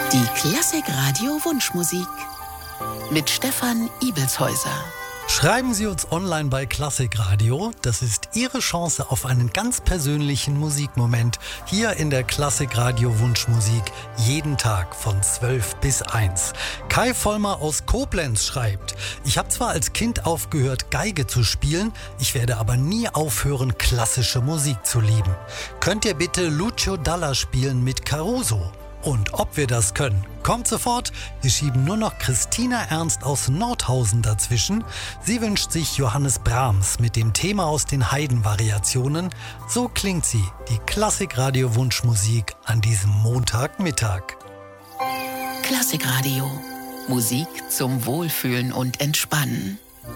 Die Klassik-Radio Wunschmusik mit Stefan Ibelshäuser. Schreiben Sie uns online bei Klassikradio. Das ist Ihre Chance auf einen ganz persönlichen Musikmoment hier in der Klassikradio Wunschmusik jeden Tag von 12 bis 1. Kai Vollmer aus Koblenz schreibt: Ich habe zwar als Kind aufgehört, Geige zu spielen, ich werde aber nie aufhören, klassische Musik zu lieben. Könnt ihr bitte Lucio Dalla spielen mit Caruso? Und ob wir das können, kommt sofort. Wir schieben nur noch Christina Ernst aus Nordhausen dazwischen. Sie wünscht sich Johannes Brahms mit dem Thema aus den Haydn-Variationen. So klingt sie, die Klassikradio Wunschmusik an diesem Montagmittag. Klassikradio. Musik zum Wohlfühlen und Entspannen.